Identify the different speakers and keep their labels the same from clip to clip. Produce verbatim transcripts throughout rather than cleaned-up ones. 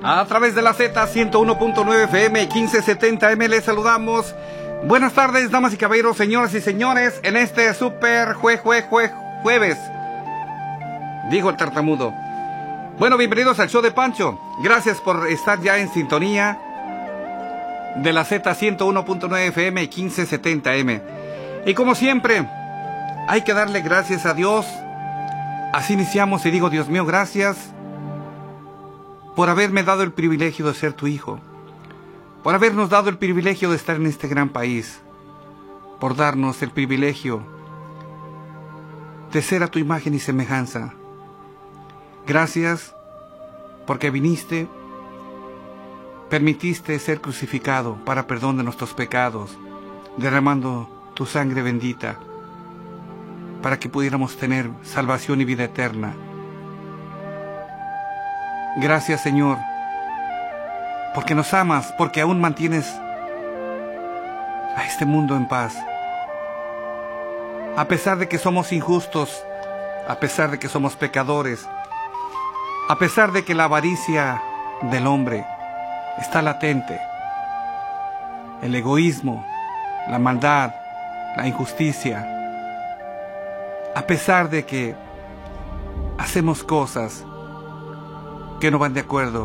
Speaker 1: A través de la Z ciento uno punto nueve F M, quince setenta M, les saludamos. Buenas tardes, damas y caballeros, señoras y señores, en este super jue, jue, jue, jueves, dijo el tartamudo. Bueno, bienvenidos al show de Pancho. Gracias por estar ya en sintonía de la Z ciento uno punto nueve F M, quince setenta M. Y como siempre, hay que darle gracias a Dios. Así iniciamos y digo, Dios mío, gracias por haberme dado el privilegio de ser tu hijo, por habernos dado el privilegio de estar en este gran país, por darnos el privilegio de ser a tu imagen y semejanza. Gracias porque viniste, permitiste ser crucificado para perdón de nuestros pecados, derramando tu sangre bendita para que pudiéramos tener salvación y vida eterna. Gracias, Señor, porque nos amas, porque aún mantienes a este mundo en paz. A pesar de que somos injustos, a pesar de que somos pecadores, a pesar de que la avaricia del hombre está latente, el egoísmo, la maldad, la injusticia, a pesar de que hacemos cosas que no van de acuerdo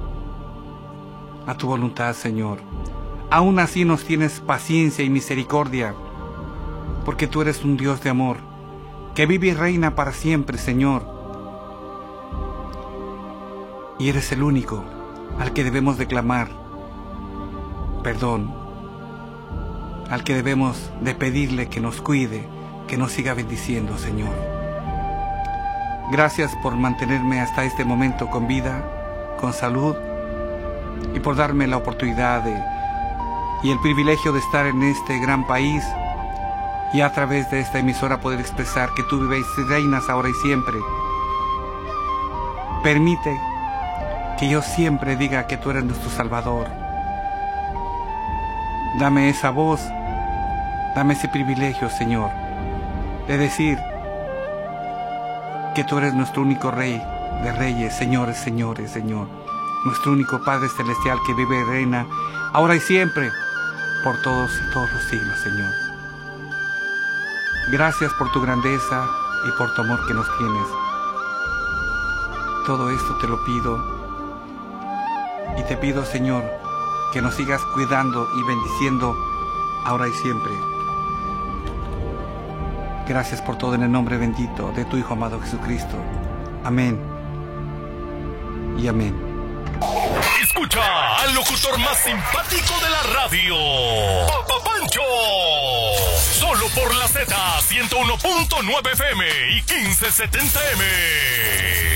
Speaker 1: a tu voluntad, Señor, aún así nos tienes paciencia y misericordia, porque tú eres un Dios de amor, que vive y reina para siempre, Señor. Y eres el único al que debemos declamar perdón, al que debemos de pedirle que nos cuide, que nos siga bendiciendo, Señor. Gracias por mantenerme hasta este momento con vida, con salud, y por darme la oportunidad de, y el privilegio de estar en este gran país y a través de esta emisora poder expresar que tú vives y reinas ahora y siempre. Permite que yo siempre diga que tú eres nuestro Salvador. Dame esa voz, dame ese privilegio, Señor, de decir que tú eres nuestro único Rey de reyes, señores, señores, Señor, nuestro único Padre celestial que vive y reina ahora y siempre, por todos y todos los siglos, Señor. Gracias por tu grandeza y por tu amor que nos tienes. Todo esto te lo pido, y te pido, Señor, que nos sigas cuidando y bendiciendo ahora y siempre. Gracias por todo en el nombre bendito de tu Hijo amado Jesucristo. Amén y amén.
Speaker 2: Escucha al locutor más simpático de la radio, Papá Pancho. Solo por la Z ciento uno punto nueve F M y quince setenta M.